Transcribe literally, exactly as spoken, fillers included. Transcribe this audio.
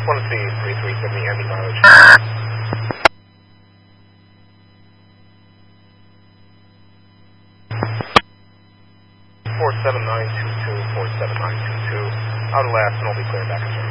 want to see three three seventy ending mileage. four seven nine two two, four seven nine two two. Outer last, and I'll be clear back in turn.